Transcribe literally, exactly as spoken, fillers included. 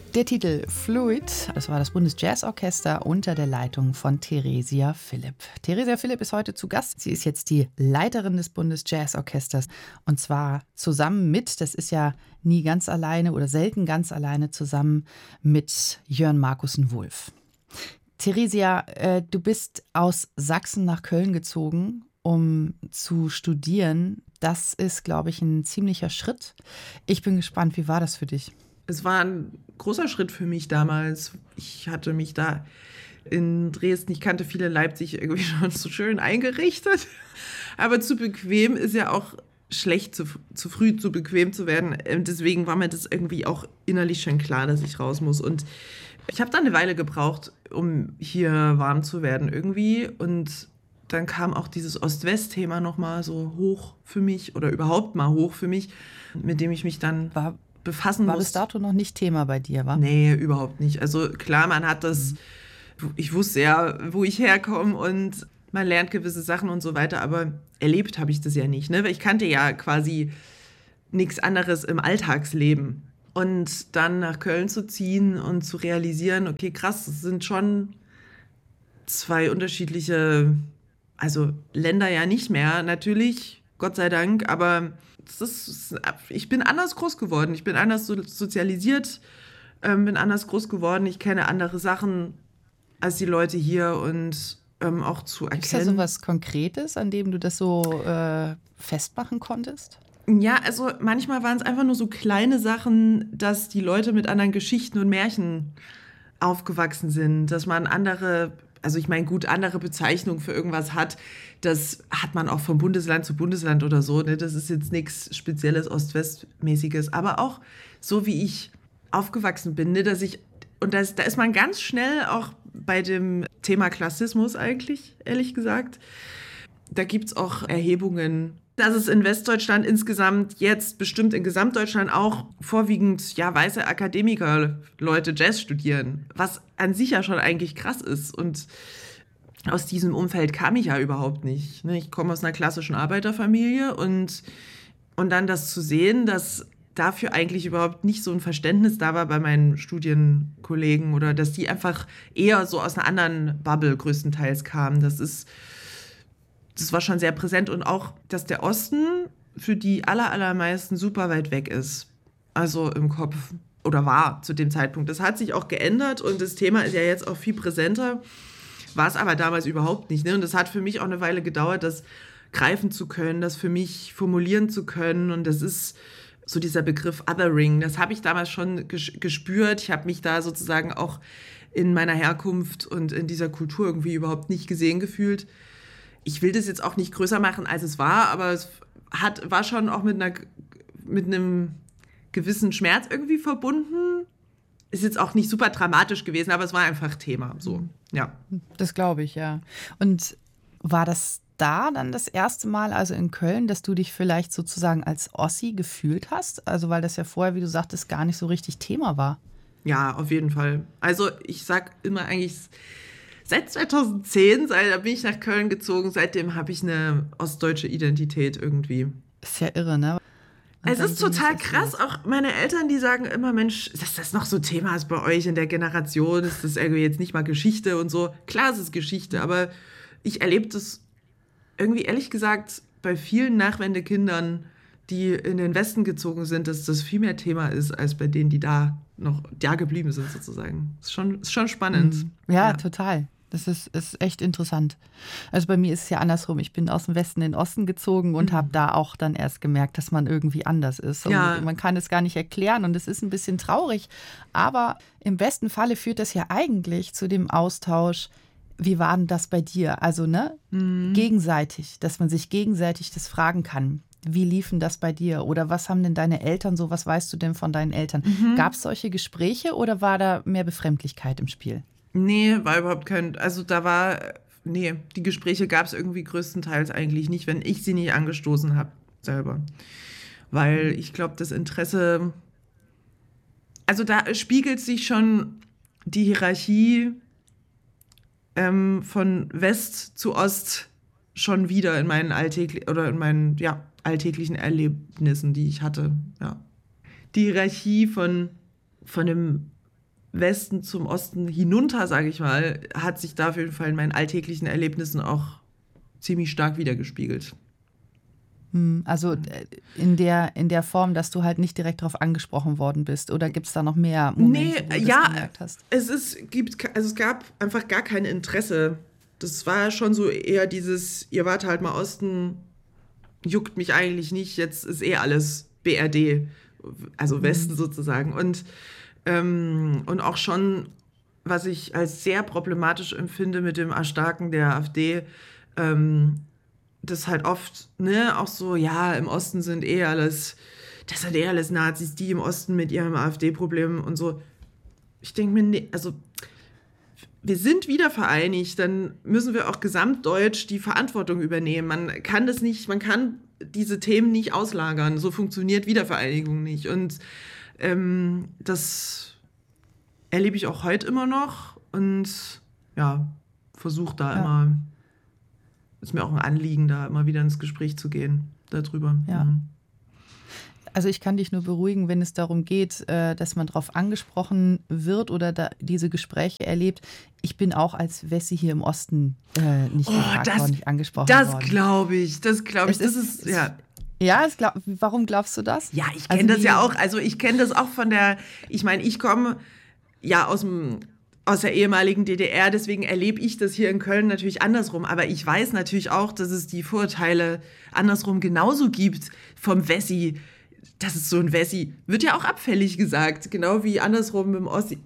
Der Titel Fluid, das war das Bundesjazzorchester unter der Leitung von Theresia Philipp. Theresia Philipp ist heute zu Gast. Sie ist jetzt die Leiterin des Bundesjazzorchesters und zwar zusammen mit, das ist ja nie ganz alleine oder selten ganz alleine, zusammen mit Jörn Markussen-Wulff. Theresia, äh, du bist aus Sachsen nach Köln gezogen, um zu studieren. Das ist, glaube ich, ein ziemlicher Schritt. Ich bin gespannt, wie war das für dich? Es war ein großer Schritt für mich damals. Ich hatte mich da in Dresden, ich kannte viele Leipzig irgendwie schon so schön eingerichtet. Aber zu bequem ist ja auch schlecht, zu, zu früh zu bequem zu werden. Deswegen war mir das irgendwie auch innerlich schon klar, dass ich raus muss. Und ich habe da eine Weile gebraucht, um hier warm zu werden irgendwie. Und dann kam auch dieses Ost-West-Thema nochmal so hoch für mich oder überhaupt mal hoch für mich, mit dem ich mich dann war befassen War muss. bis dato noch nicht Thema bei dir, wa? Nee, überhaupt nicht. Also klar, man hat das, mhm. ich wusste ja, wo ich herkomme und man lernt gewisse Sachen und so weiter, aber erlebt habe ich das ja nicht. Ne? Ich kannte ja quasi nichts anderes im Alltagsleben. Und dann nach Köln zu ziehen und zu realisieren, okay, krass, das sind schon zwei unterschiedliche, also Länder ja nicht mehr, natürlich, Gott sei Dank, aber das ist, ich bin anders groß geworden, ich bin anders so sozialisiert, ähm, bin anders groß geworden, ich kenne andere Sachen als die Leute hier und ähm, auch zu erkennen. Ist da so was Konkretes, an dem du das so äh, festmachen konntest? Ja, also manchmal waren es einfach nur so kleine Sachen, dass die Leute mit anderen Geschichten und Märchen aufgewachsen sind, dass man andere, also ich meine, gut, andere Bezeichnungen für irgendwas hat, das hat man auch von Bundesland zu Bundesland oder so, ne? Das ist jetzt nichts Spezielles Ost-West-mäßiges, aber auch so, wie ich aufgewachsen bin, ne? Dass ich, und das, da ist man ganz schnell auch bei dem Thema Klassismus eigentlich, ehrlich gesagt. Da gibt es auch Erhebungen, dass es in Westdeutschland insgesamt jetzt, bestimmt in Gesamtdeutschland auch vorwiegend ja, weiße Akademiker Leute Jazz studieren, was an sich ja schon eigentlich krass ist. Und aus diesem Umfeld kam ich ja überhaupt nicht. Ich komme aus einer klassischen Arbeiterfamilie und, und dann das zu sehen, dass dafür eigentlich überhaupt nicht so ein Verständnis da war bei meinen Studienkollegen oder dass die einfach eher so aus einer anderen Bubble größtenteils kamen. Das ist Das war schon sehr präsent und auch, dass der Osten für die aller, allermeisten super weit weg ist. Also im Kopf oder war zu dem Zeitpunkt. Das hat sich auch geändert und das Thema ist ja jetzt auch viel präsenter. War es aber damals überhaupt nicht. Ne? Und das hat für mich auch eine Weile gedauert, das greifen zu können, das für mich formulieren zu können. Und das ist so dieser Begriff Othering. Das habe ich damals schon ges- gespürt. Ich habe mich da sozusagen auch in meiner Herkunft und in dieser Kultur irgendwie überhaupt nicht gesehen gefühlt. Ich will das jetzt auch nicht größer machen, als es war, aber es hat, war schon auch mit, einer, mit einem gewissen Schmerz irgendwie verbunden. Ist jetzt auch nicht super dramatisch gewesen, aber es war einfach Thema. So, ja. Das glaube ich, ja. Und war das da dann das erste Mal, also in Köln, dass du dich vielleicht sozusagen als Ossi gefühlt hast? Also weil das ja vorher, wie du sagtest, gar nicht so richtig Thema war. Ja, auf jeden Fall. Also ich sag immer eigentlich, seit zweitausendzehn, seit, da bin ich nach Köln gezogen, seitdem habe ich eine ostdeutsche Identität irgendwie. Ist ja irre, ne? Und es ist total krass, auch meine Eltern, die sagen immer, Mensch, dass das noch so Thema ist bei euch in der Generation, ist das irgendwie jetzt nicht mal Geschichte und so. Klar, es ist Geschichte, aber ich erlebe das irgendwie, ehrlich gesagt, bei vielen Nachwendekindern, die in den Westen gezogen sind, dass das viel mehr Thema ist, als bei denen, die da noch da geblieben sind, sozusagen. Ist schon, ist schon spannend. Ja, ja, total. Das ist, ist echt interessant. Also bei mir ist es ja andersrum. Ich bin aus dem Westen in den Osten gezogen und mhm. habe da auch dann erst gemerkt, dass man irgendwie anders ist. Und ja. man kann es gar nicht erklären und es ist ein bisschen traurig. Aber im besten Falle führt das ja eigentlich zu dem Austausch, wie war denn das bei dir? Also ne, mhm. gegenseitig, dass man sich gegenseitig das fragen kann. Wie liefen das bei dir? Oder was haben denn deine Eltern so? Was weißt du denn von deinen Eltern? Mhm. Gab es solche Gespräche oder war da mehr Befremdlichkeit im Spiel? Nee, war überhaupt kein, also da war, nee, die Gespräche gab es irgendwie größtenteils eigentlich nicht, wenn ich sie nicht angestoßen habe selber. Weil ich glaube, das Interesse, also da spiegelt sich schon die Hierarchie ähm, von West zu Ost schon wieder in meinen alltäglichen, oder in meinen, ja, alltäglichen Erlebnissen, die ich hatte, ja. Die Hierarchie von, von dem Westen zum Osten hinunter, sage ich mal, hat sich da auf jeden Fall in meinen alltäglichen Erlebnissen auch ziemlich stark wiedergespiegelt. Also in der, in der Form, dass du halt nicht direkt darauf angesprochen worden bist, oder gibt es da noch mehr Momente, nee, wo du ja, das gemerkt hast? Es ist, gibt, also es gab einfach gar kein Interesse. Das war schon so eher dieses, ihr wart halt mal Osten, juckt mich eigentlich nicht, jetzt ist eh alles B R D, also Westen mhm. sozusagen. Und, ähm, und auch schon, was ich als sehr problematisch empfinde mit dem Erstarken der AfD, ähm, das halt oft, ne, auch so, ja, im Osten sind eh alles, das sind eh alles Nazis, die im Osten mit ihrem AfD-Problem und so. Ich denke mir, nee, also wir sind wieder vereinigt, dann müssen wir auch gesamtdeutsch die Verantwortung übernehmen. Man kann das nicht, man kann diese Themen nicht auslagern. So funktioniert Wiedervereinigung nicht. Und ähm, das erlebe ich auch heute immer noch und ja, versuche da ja. immer, ist mir auch ein Anliegen, da immer wieder ins Gespräch zu gehen darüber. Ja. Mhm. Also ich kann dich nur beruhigen, wenn es darum geht, dass man darauf angesprochen wird oder da diese Gespräche erlebt. Ich bin auch als Wessi hier im Osten äh, nicht oh, gefragt das, worden, nicht angesprochen das worden. Das glaube ich, das glaube ich. Es das ist, ist, ja. Ja, es glaub, warum glaubst du das? Ja, ich kenne also das ja auch. Also ich kenne das auch von der, ich meine, ich komme ja aus dem... aus der ehemaligen D D R, deswegen erlebe ich das hier in Köln natürlich andersrum. Aber ich weiß natürlich auch, dass es die Vorurteile andersrum genauso gibt vom Wessi. Das ist so ein Wessi, wird ja auch abfällig gesagt, genau wie andersrum im Ossi.